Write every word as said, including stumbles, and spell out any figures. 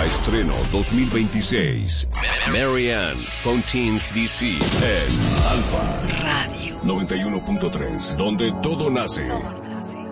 Estreno dos mil veintiséis. Marianne Fontaine's D C en Alfa Radio noventa y uno punto tres, donde todo nace. Todo nace.